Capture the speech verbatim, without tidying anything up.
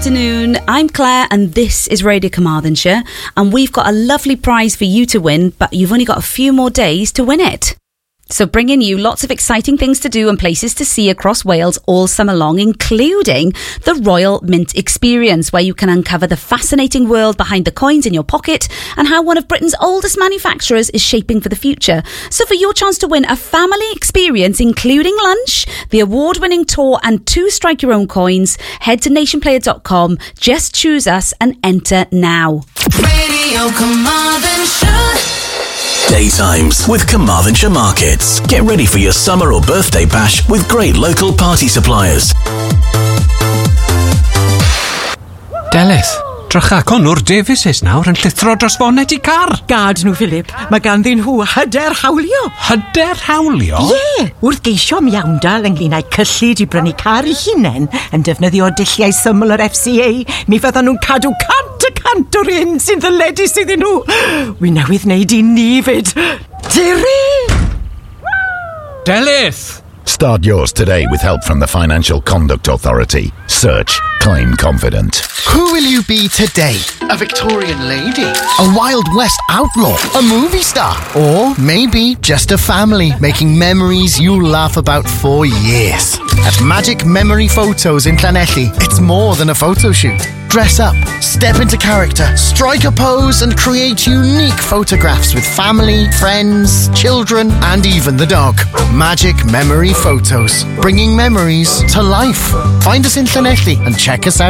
Afternoon, I'm Claire and this is Radio Carmarthenshire, and we've got a lovely prize for you to win, but you've only got a few more days to win it. So bringing you lots of exciting things to do and places to see across Wales all summer long, including the Royal Mint Experience, where you can uncover the fascinating world behind the coins in your pocket and how one of Britain's oldest manufacturers is shaping for the future. So for your chance to win a family experience, including lunch, the award-winning tour and two strike your own coins, head to nation player dot com, just choose us and enter now. Radio Carmarthenshire. Daytimes with Carmarthenshire Markets. Get ready for your summer or birthday bash with great local party suppliers. Delith, drycha, Conwr Davies is nawr yn llithro dros foned i car. Gad nhw, Philip. Mae ganddyn nhw hyder hawlio. Hyder hawlio? Ie, yeah. Wrth geisio miawndal ynglyn â'i cyllid i brynu car i hunain yn defnyddio dulliau syml yr F C A, mi fyddan nhw'n cadw cant y cant o'r un sy'n ddyledu sydd nhw. Wi newydd wneud i ni fyd. Diri! Delith! Start yours today with help from the Financial Conduct Authority. Search Claim Confident. Who will you be today? A Victorian lady? A Wild West outlaw? A movie star? Or maybe just a family making memories you'll laugh about for years. At Magic Memory Photos in Llanelli, it's more than a photo shoot. Dress up, step into character, strike a pose and create unique photographs with family, friends, children and even the dog. Magic Memory Photos, bringing memories to life. Find us in Llanelli and check us out